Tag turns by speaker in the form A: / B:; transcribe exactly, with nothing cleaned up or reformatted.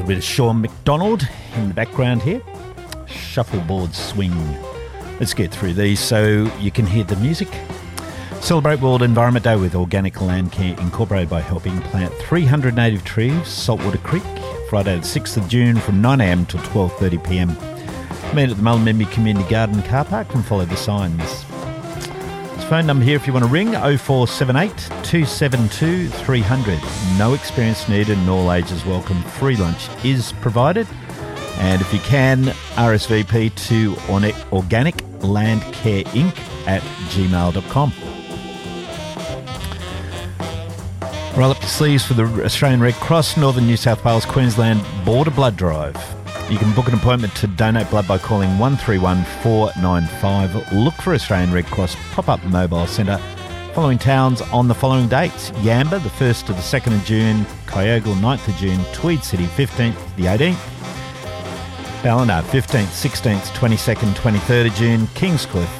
A: little bit of Sean McDonald in the background here. Shuffleboard swing. Let's get through these so you can hear the music. Celebrate World Environment Day with Organic Land Care Incorporated by helping plant three hundred native trees, Saltwater Creek, Friday the sixth of June from nine a m till twelve thirty p m. Meet at the Mullumbimby Community Garden car park and follow the signs. There's a phone number here if you want to ring, oh four seven eight, two seven two, three hundred. No experience needed and all ages welcome. Free lunch is provided. And if you can, R S V P to Organic Land Care Inc at gmail dot com. Roll up your sleeves for the Australian Red Cross Northern New South Wales Queensland Border Blood Drive. You can book an appointment to donate blood by calling one three one, four nine five. Look for Australian Red Cross Pop-Up Mobile Centre. Following towns on the following dates: Yamba, the first to the second of June, Kyogle, ninth of June, Tweed City, fifteenth to the eighteenth, Ballina, fifteenth, sixteenth, twenty-second, twenty-third of June, Kingscliff,